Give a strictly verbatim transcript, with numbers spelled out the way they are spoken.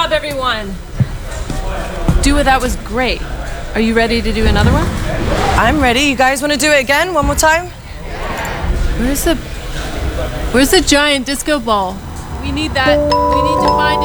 job, everyone. Dua, that was great. Are you ready to do another one? I'm ready. You guys want to do it again? One more time? Where's the... Where's the giant disco ball? We need that. We need to find it.